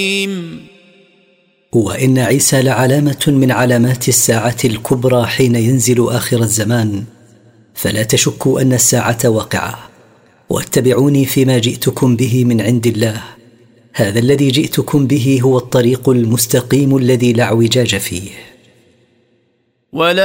وإن عيسى لعلامة من علامات الساعة الكبرى حين ينزل آخر الزمان، فلا تشكوا أن الساعة واقعة، واتبعوني فيما جئتكم به من عند الله. هذا الذي جئتكم به هو الطريق المستقيم الذي لا اعوجاج فيه.